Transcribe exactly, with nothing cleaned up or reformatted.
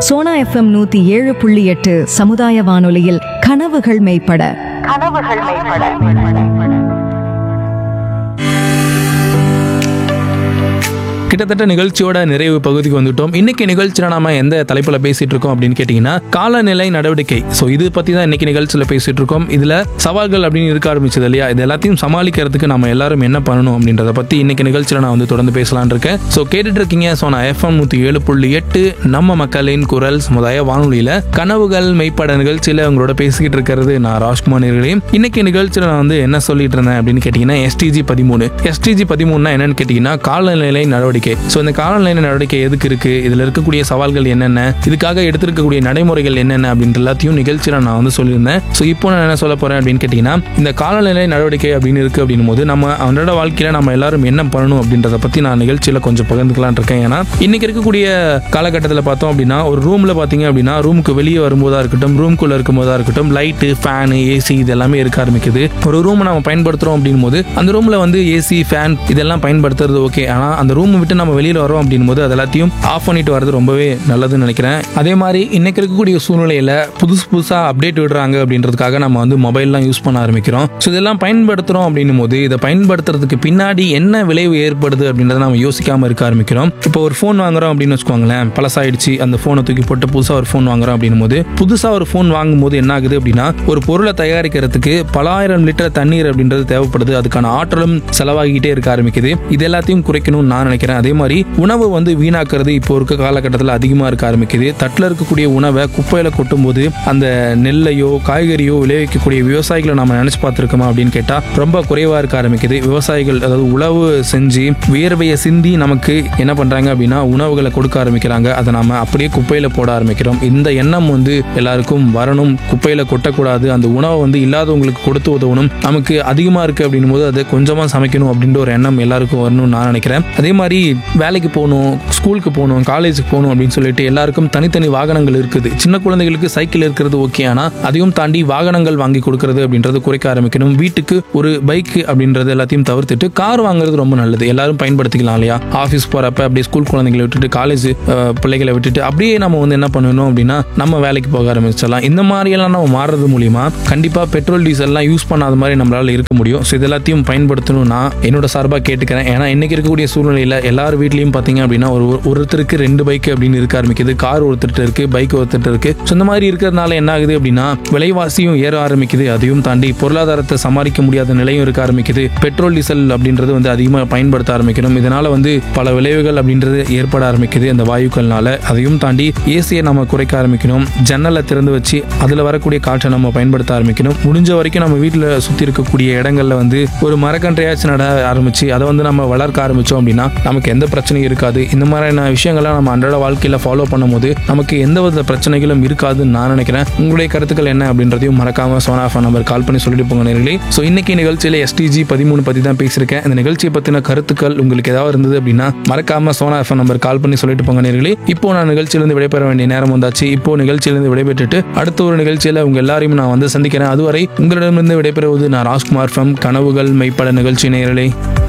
Sona FM நூத்தி ஏழு புள்ளி எட்டு சமுதாய வானொலியில் கனவுகள் மெய்ப்பட கனவுகள் மெய்ப்பட. கிட்டத்தட்ட நிகழ்ச்சியோட நிறைவு பகுதிக்கு வந்துட்டோம். இன்னைக்கு நிகழ்ச்சியில் நாம எந்த தலைப்புல பேசிட்டு இருக்கோம் அப்படின்னு கேட்டீங்கன்னா காலநிலை நடவடிக்கை. ஸோ இது பத்தி தான் இன்னைக்கு நிகழ்ச்சியில் பேசிட்டு இருக்கோம். இதுல சவால்கள் அப்படின்னு இருக்க ஆரம்பிச்சது இல்லையா, இது எல்லாத்தையும் சமாளிக்கிறதுக்கு நம்ம எல்லாரும் என்ன பண்ணணும் அப்படின்றத பத்தி இன்னைக்கு நிகழ்ச்சியில் நான் வந்து தொடர்ந்து பேசலான் இருக்கேன். ஸோ கேட்டுட்டு இருக்கீங்க சோனா எஃப்எம் நூத்தி ஏழு புள்ளி எட்டு நம்ம மக்களின் குரல் சமுதாய வானொலியில கனவுகள் மெய்ப்பட நிகழ்ச்சியில உங்களோட பேசிக்கிட்டு இருக்கிறது நான் ராஜ்குமார் நேர்களே. இன்னைக்கு நிகழ்ச்சியில் நான் வந்து என்ன சொல்லிட்டு இருந்தேன் அப்படின்னு கேட்டீங்கன்னா எஸ்டிஜி பதிமூணு எஸ்டிஜி பதிமூணுனா என்னன்னு கேட்டீங்கன்னா காலநிலை நடவடிக்கை. ஸோ இந்த காலநிலை நடவடிக்கை எதுக்கு இருக்கு, இதுல இருக்கக்கூடிய சவால்கள் என்னென்ன, இதுக்காக எடுத்திருக்கக்கூடிய நடைமுறைகள் என்னென்ன அப்படின்ற எல்லாத்தையும் நிகழ்ச்சியில நான் வந்து சொல்லியிருந்தேன். ஸோ இப்போ நான் என்ன சொல்ல போறேன் அப்படின்னு கேட்டீங்கன்னா இந்த காலநிலை நடவடிக்கை அப்படின்னு இருக்கு அப்படின் போது நம்ம அன்றாட வாழ்க்கையில நம்ம எல்லாரும் என்ன பண்ணணும் அப்படின்றத பத்தி நான் நிகழ்ச்சியில கொஞ்சம் பகிர்ந்துக்கலாம் இருக்கேன். ஏன்னா இன்னைக்கு இருக்கக்கூடிய காலகட்டத்தில் பார்த்தோம் அப்படின்னா ஒரு ரூம்ல பாத்தீங்க அப்படின்னா ரூமுக்கு வெளியே வரும்போதா இருக்கட்டும், ரூம்குள்ள இருக்கும் போதா இருக்கட்டும், லைட்டு, ஃபேனு, ஏசி இது எல்லாமே இருக்க ஆரம்பிக்குது. ஒரு ரூம் நம்ம பயன்படுத்துறோம் அப்படின் போது அந்த ரூம்ல வந்து ஏசி, ஃபேன் இதெல்லாம் பயன்படுத்துறது ஓகே. ஆனா அந்த ரூம் விட்டு நம்ம வெளியில வரோம் அப்படின் போது அது எல்லாத்தையும் ஆஃப் பண்ணிட்டு வரது ரொம்பவே நல்லதுன்னு நினைக்கிறேன். அதே மாதிரி இன்னைக்கு இருக்கக்கூடிய சூழ்நிலையில புதுசு புதுசா அப்டேட் விடுறாங்க அப்படின்றதுக்காக நம்ம வந்து மொபைல்லாம் யூஸ் பண்ண ஆரம்பிக்கிறோம். ஸோ இதெல்லாம் பயன்படுத்துறோம் அப்படின்னும் போது இதை பயன்படுத்துறதுக்கு பின்னாடி என்ன விளைவு ஏற்படுது அப்படின்றத நம்ம யோசிக்காம இருக்க ஆரம்பிக்கிறோம். இப்போ ஒரு ஃபோன் வாங்குறோம் அப்படின்னு வச்சுக்கோங்களேன், பழசாயிடுச்சு, அந்த ஃபோனை தூக்கி போட்டு புதுசா ஒரு ஃபோன் வாங்குறோம் அப்படின்னும் போது புதுசா ஒரு ஃபோன் வாங்கும் போது என்ன ஆகுது அப்படின்னா ஒரு பொருளை தயாரிக்கிறதுக்கு பலாயிரம் லிட்டர் தண்ணீர் அப்படின்றது தேவைப்படுது. அதுக்கான ஆற்றலும் செலவாகிட்டே இருக்க ஆரம்பிக்குது. இது எல்லாத்தையும் குறைக்கணும்னு நான் நினைக்கிறேன். அதே மாதிரி உணவு வந்து வீணாக்குறது இப்போ இருக்க காலகட்டத்தில் அதிகமாக இருக்க ஆரம்பிக்குது. தட்டில் இருக்கக்கூடிய உணவை குப்பையில கொட்டும் போது அந்த நெல்லையோ காய்கறியோ விளைவிக்கக்கூடிய விவசாயிகளை நம்ம நினைச்சு பார்த்துருக்கோமா அப்படின்னு கேட்டா ரொம்ப குறைவா இருக்க ஆரம்பிக்குது. விவசாயிகள் அதாவது உழவு செஞ்சு வியர்வையை சிந்தி நமக்கு என்ன பண்றாங்க அப்படின்னா உணவுகளை கொடுக்க ஆரம்பிக்கிறாங்க. அதை நாம அப்படியே குப்பையில போட ஆரம்பிக்கிறோம். இந்த எண்ணம் வந்து எல்லாருக்கும் வரணும். குப்பையில கொட்டக்கூடாது, அந்த உணவை வந்து இல்லாதவங்களுக்கு கொடுத்து உதவணும். நமக்கு அதிகமா இருக்கு அப்படின்னும் போது அதை கொஞ்சமா சமைக்கணும் அப்படின்ற ஒரு எண்ணம் எல்லாருக்கும் வரணும்னு நான் நினைக்கிறேன். அதே மாதிரி வேலைக்கு போகணும், ஸ்கூலுக்கு போகணும், காலேஜுக்கு போகணும் அப்படின்னு சொல்லிட்டு எல்லாருக்கும் தனித்தனி வாகனங்கள் இருக்குது. சின்ன குழந்தைகளுக்கு சைக்கிள் இருக்கிறது ஓகே, ஆனா அதையும் தாண்டி வாகனங்கள் வாங்கி கொடுக்கறது அப்படின்றது குறைக்க ஆரம்பிக்கணும். வீட்டுக்கு ஒரு பைக் அப்படின்றது எல்லாத்தையும் தவிர்த்துட்டு கார் வாங்குறது ரொம்ப நல்லது. எல்லாரும் பயன்படுத்திக்கலாம் இல்லையா. ஆஃபீஸ் போறப்ப அப்படியே ஸ்கூல் குழந்தைகளை விட்டுட்டு காலேஜ் பிள்ளைகளை விட்டுட்டு அப்படியே நம்ம வந்து என்ன பண்ணணும் அப்படின்னா நம்ம வேலைக்கு போக ஆரம்பிச்சிடலாம். இந்த மாதிரி எல்லாம் நம்ம மாறுறது மூலியமா கண்டிப்பா பெட்ரோல் டீசல் எல்லாம் யூஸ் பண்ணாத மாதிரி நம்மளால இருக்க முடியும். ஸோ இது எல்லாத்தையும் பயன்படுத்தணும் நான் என்னோட சார்பாக கேட்டுக்கிறேன். ஏன்னா இன்னைக்கு இருக்கக்கூடிய சூழ்நிலையில எல்லார் வீட்லயும் பாத்தீங்க அப்படின்னா ஒரு ஒருத்தருக்கு ரெண்டு பைக் அப்படின்னு இருக்க ஆரம்பிக்குது. கார் ஒருத்தர் இருக்கு, பைக் ஒருத்தர் இருக்கு. இந்த மாதிரி இருக்கிறதுனால என்ன ஆகுது அப்படின்னா விலைவாசியும் ஏற ஆரம்பிக்குது. அதையும் தாண்டி பொருளாதாரத்தை சமாளிக்க முடியாத நிலையும் இருக்க ஆரம்பிக்குது. பெட்ரோல் டீசல் அப்படின்றது வந்து அதிகமாக பயன்படுத்த ஆரம்பிக்கணும். இதனால வந்து பல விளைவுகள் அப்படின்றது ஏற்பட ஆரம்பிக்குது அந்த வாயுக்கள்னால. அதையும் தாண்டி ஏசியை நம்ம குறைக்க ஆரம்பிக்கணும். ஜன்னலை திறந்து வச்சு அதுல வரக்கூடிய காற்றை நம்ம பயன்படுத்த ஆரம்பிக்கணும். முடிஞ்ச வரைக்கும் நம்ம வீட்டில் சுத்தி இருக்கக்கூடிய இடங்கள்ல வந்து ஒரு மரக்கன்றையாச்சும் நட ஆரம்பிச்சு அதை வந்து நம்ம வளர்க்க ஆரம்பிச்சோம் அப்படின்னா நமக்கு எந்த பிரச்சனையும் இருக்காது. இந்த மாதிரியான விஷயங்கள்லாம் நம்ம அன்றாட வாழ்க்கையில ஃபாலோ பண்ணும்போது நமக்கு எந்த வித பிரச்சனைகளும் இருக்காதுன்னு நான் நினைக்கிறேன். உங்களுடைய கருத்துக்கள் என்ன அப்படின்றதையும் மறக்காம சோனா ஃபோன் நம்பர் கால் பண்ணி சொல்லிட்டு போங்க நேர்களே. ஸோ இன்னைக்கு நிகழ்ச்சியில எஸ்டிஜி பதிமூணு பத்தி தான் பேசியிருக்கேன். இந்த நிகழ்ச்சியை பத்தின கருத்துக்கள் உங்களுக்கு ஏதாவது இருந்தது அப்படின்னா மறக்காம சோனா ஃபோன் நம்பர் கால் பண்ணி சொல்லிட்டு போங்க நேர்களே. இப்போ நான் நிகழ்ச்சியிலிருந்து விடைபெற வேண்டிய நேரம் வந்தாச்சு. இப்போ நிகழ்ச்சியிலிருந்து விடைபெற்றுட்டு அடுத்த ஒரு நிகழ்ச்சியில உங்க எல்லாரையும் நான் வந்து சந்திக்கிறேன். அதுவரை உங்களிடமிருந்து விடைபெறுவது நான் ராஜ்குமார் ஃப்ரம் கனவுகள் மெய்ப்பட நிகழ்ச்சி நேயர்களே.